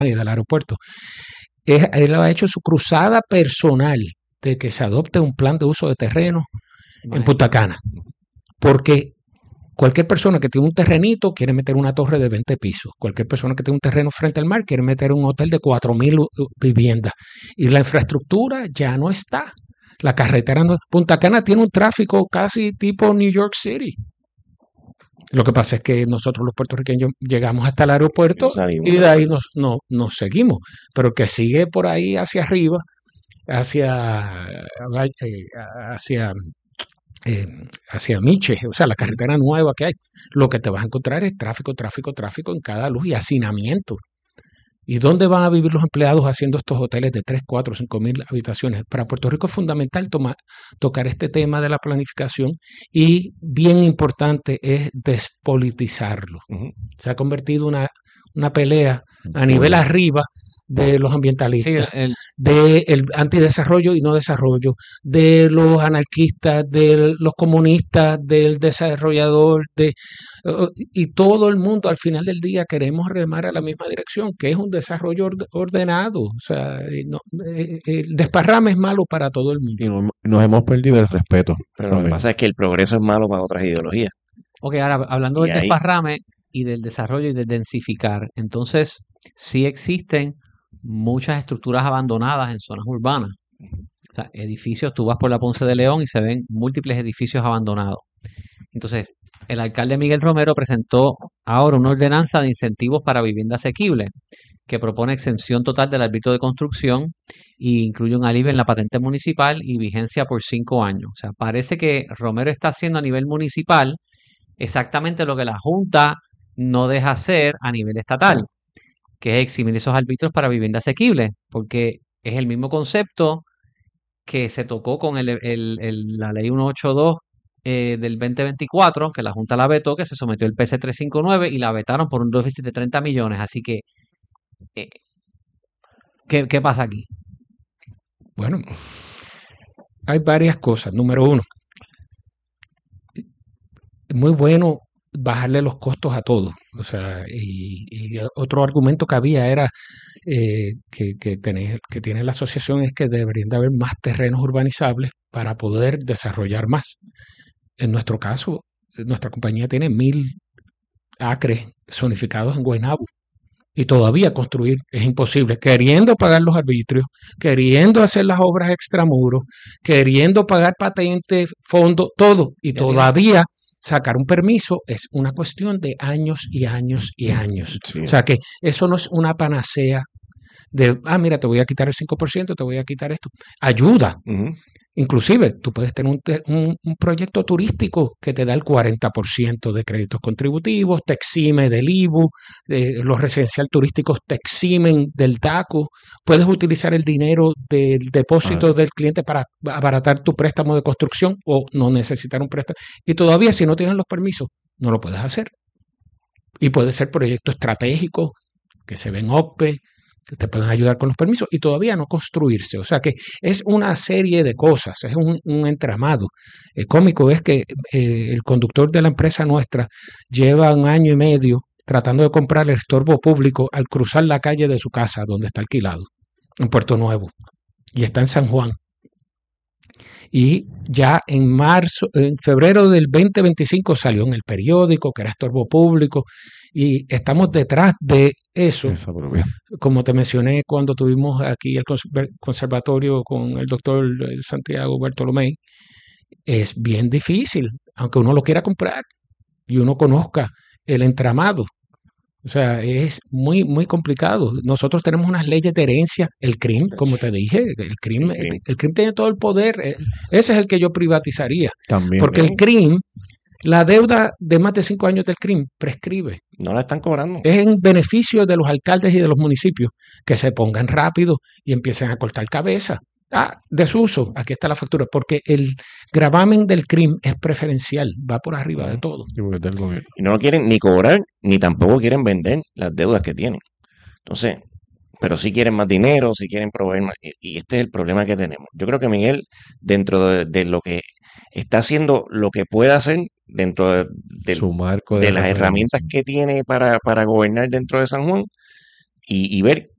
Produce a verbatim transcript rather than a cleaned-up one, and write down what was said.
y del aeropuerto. Es, él ha hecho su cruzada personal de que se adopte un plan de uso de terreno en Punta Cana, porque cualquier persona que tiene un terrenito quiere meter una torre de veinte pisos. Cualquier persona que tiene un terreno frente al mar quiere meter un hotel de cuatro mil viviendas. Y la infraestructura ya no está. La carretera no... Punta Cana tiene un tráfico casi tipo New York City. Lo que pasa es que nosotros los puertorriqueños llegamos hasta el aeropuerto y de ahí nos, no, nos seguimos. Pero el que sigue por ahí hacia arriba, hacia... hacia Eh, hacia Miche, o sea, la carretera nueva que hay, lo que te vas a encontrar es tráfico, tráfico, tráfico en cada luz y hacinamiento. ¿Y dónde van a vivir los empleados haciendo estos hoteles de tres, cuatro, cinco mil habitaciones? Para Puerto Rico es fundamental toma, tocar este tema de la planificación y bien importante es despolitizarlo. Uh-huh. Se ha convertido una, una pelea a nivel uh-huh. arriba de los ambientalistas, sí, el, del de antidesarrollo y no desarrollo, de los anarquistas, de los comunistas, del desarrollador, de, uh, y todo el mundo al final del día queremos remar a la misma dirección, que es un desarrollo ordenado. O sea, no, eh, el desparrame es malo para todo el mundo. Y no, nos hemos perdido el respeto. Pero también. Lo que pasa es que el progreso es malo para otras ideologías. Ok, ahora hablando y del ahí... desparrame y del desarrollo y del densificar, entonces sí existen muchas estructuras abandonadas en zonas urbanas. O sea, edificios, tú vas por la Ponce de León y se ven múltiples edificios abandonados. Entonces, el alcalde Miguel Romero presentó ahora una ordenanza de incentivos para vivienda asequible que propone exención total del arbitrio de construcción e incluye un alivio en la patente municipal y vigencia por cinco años. O sea, parece que Romero está haciendo a nivel municipal exactamente lo que la Junta no deja hacer a nivel estatal, que es eximir esos arbitrios para vivienda asequible, porque es el mismo concepto que se tocó con el, el, el, la ley ciento ochenta y dos eh, del veinte veinticuatro, que la Junta la vetó, que se sometió el P C trescientos cincuenta y nueve y la vetaron por un déficit de treinta millones. Así que, eh, ¿qué, ¿qué pasa aquí? Bueno, hay varias cosas. Número uno, es muy bueno bajarle los costos a todo. O sea, y, y otro argumento que había era eh, que, que, tener, que tiene la asociación es que deberían de haber más terrenos urbanizables para poder desarrollar más. En nuestro caso, nuestra compañía tiene mil acres zonificados en Guaynabo y todavía construir es imposible, queriendo pagar los arbitrios, queriendo hacer las obras extramuros, queriendo pagar patentes, fondos, todo, y todavía sacar un permiso es una cuestión de años y años y años. Sí. O sea que eso no es una panacea de, ah, mira, te voy a quitar el cinco por ciento, te voy a quitar esto. Ayuda. Uh-huh. Inclusive, tú puedes tener un, un, un proyecto turístico que te da el cuarenta por ciento de créditos contributivos, te exime del I B U, eh, los residencial turísticos te eximen del D A C O, puedes utilizar el dinero del depósito uh-huh. del cliente para abaratar tu préstamo de construcción o no necesitar un préstamo. Y todavía, si no tienes los permisos, no lo puedes hacer. Y puede ser proyecto estratégico que se ven O P P E, que te pueden ayudar con los permisos y todavía no construirse. O sea que es una serie de cosas, es un, un entramado. El cómico es que eh, el conductor de la empresa nuestra lleva un año y medio tratando de comprar el estorbo público al cruzar la calle de su casa donde está alquilado, en Puerto Nuevo, y está en San Juan. Y ya en marzo, en febrero del veinte veinticinco salió en el periódico que era estorbo público y estamos detrás de eso. eso Como te mencioné cuando tuvimos aquí el conservatorio con el doctor Santiago Bartolomé, es bien difícil, aunque uno lo quiera comprar y uno conozca el entramado. O sea, es muy, muy complicado. Nosotros tenemos unas leyes de herencia, el C R I M, como te dije, el C R I M, el C R I M, el C R I M tiene todo el poder. Ese es el que yo privatizaría. También, porque ¿no? El C R I M, la deuda de más de cinco años del C R I M prescribe. No la están cobrando. Es en beneficio de los alcaldes y de los municipios que se pongan rápido y empiecen a cortar cabeza. Ah, desuso, aquí está la factura, porque el gravamen del C R I M es preferencial, va por arriba de todo. Y no lo quieren ni cobrar, ni tampoco quieren vender las deudas que tienen. Entonces, pero sí quieren más dinero, sí quieren proveer más, y este es el problema que tenemos. Yo creo que Miguel, dentro de, de lo que está haciendo, lo que puede hacer, dentro de, de, Su marco de, de las herramientas que tiene para, para gobernar dentro de San Juan, y, y ver